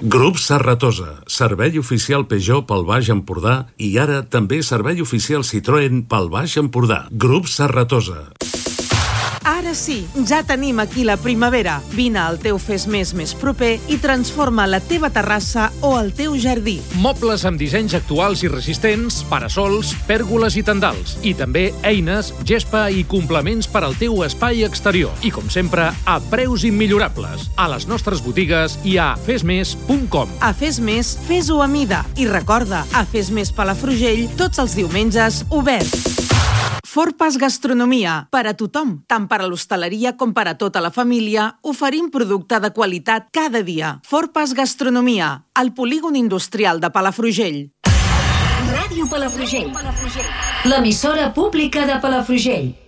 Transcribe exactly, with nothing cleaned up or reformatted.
Grup Serratosa, servei oficial Peugeot pel Baix Empordà i ara també servei oficial Citroën pel Baix Empordà. Grup Serratosa. Ara sí, ja tenim aquí la primavera. Vine al teu Fes Més més proper i transforma la teva terrassa o el teu jardí. Mobles amb dissenys actuals i resistents, parasols, pèrgoles i tendals. I també eines, gespa i complements per al teu espai exterior. I com sempre, a preus immillorables. A les nostres botigues i a fes més punt com. A Fes Més, fes-ho a mida. I recorda, a Fes Més Palafrugell, tots els diumenges, obert. Forpas Gastronomia, per a tothom, tant per a l'hostaleria com per a tota la família, oferim producte de qualitat cada dia. Forpas Gastronomia, al polígon industrial de Palafrugell. Ràdio Palafrugell, l'emissora pública de Palafrugell.